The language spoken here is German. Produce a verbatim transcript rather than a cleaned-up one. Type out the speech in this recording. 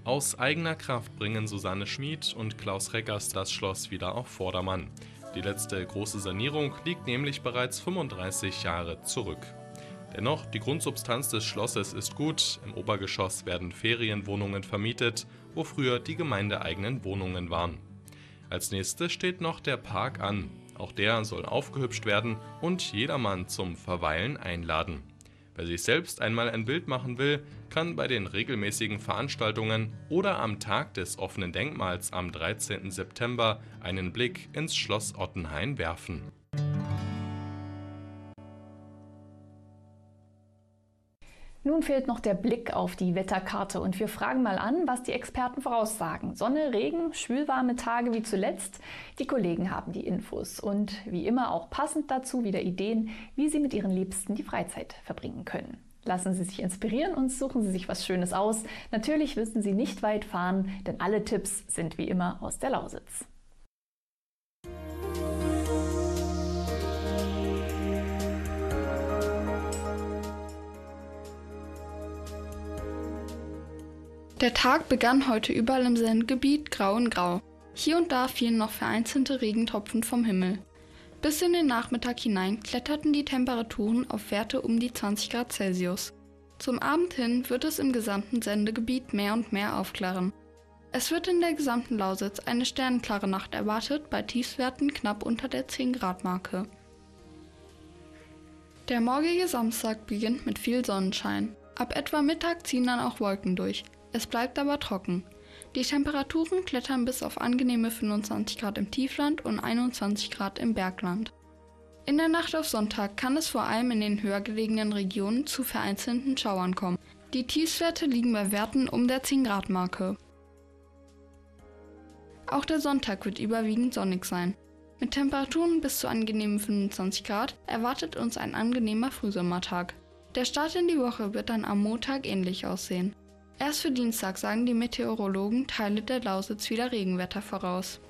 Aus eigener Kraft bringen Susanne Schmid und Klaus Reckers das Schloss wieder auf Vordermann. Die letzte große Sanierung liegt nämlich bereits fünfunddreißig Jahre zurück. Dennoch, die Grundsubstanz des Schlosses ist gut. Im Obergeschoss werden Ferienwohnungen vermietet, wo früher die gemeindeeigenen Wohnungen waren. Als nächstes steht noch der Park an. Auch der soll aufgehübscht werden und jedermann zum Verweilen einladen. Wer sich selbst einmal ein Bild machen will, kann bei den regelmäßigen Veranstaltungen oder am Tag des offenen Denkmals am dreizehnten September einen Blick ins Schloss Ottenhain werfen. Nun fehlt noch der Blick auf die Wetterkarte und wir fragen mal an, was die Experten voraussagen. Sonne, Regen, schwülwarme Tage wie zuletzt. Die Kollegen haben die Infos und wie immer auch passend dazu wieder Ideen, wie Sie mit Ihren Liebsten die Freizeit verbringen können. Lassen Sie sich inspirieren und suchen Sie sich was Schönes aus. Natürlich müssen Sie nicht weit fahren, denn alle Tipps sind wie immer aus der Lausitz. Der Tag begann heute überall im Sendegebiet grau in grau. Hier und da fielen noch vereinzelte Regentropfen vom Himmel. Bis in den Nachmittag hinein kletterten die Temperaturen auf Werte um die zwanzig Grad Celsius. Zum Abend hin wird es im gesamten Sendegebiet mehr und mehr aufklaren. Es wird in der gesamten Lausitz eine sternenklare Nacht erwartet, bei Tiefstwerten knapp unter der zehn Grad Marke. Der morgige Samstag beginnt mit viel Sonnenschein. Ab etwa Mittag ziehen dann auch Wolken durch. Es bleibt aber trocken. Die Temperaturen klettern bis auf angenehme fünfundzwanzig Grad im Tiefland und einundzwanzig Grad im Bergland. In der Nacht auf Sonntag kann es vor allem in den höher gelegenen Regionen zu vereinzelten Schauern kommen. Die Tiefstwerte liegen bei Werten um der zehn Grad Marke. Auch der Sonntag wird überwiegend sonnig sein. Mit Temperaturen bis zu angenehmen fünfundzwanzig Grad erwartet uns ein angenehmer Frühsommertag. Der Start in die Woche wird dann am Montag ähnlich aussehen. Erst für Dienstag sagen die Meteorologen Teile der Lausitz wieder Regenwetter voraus.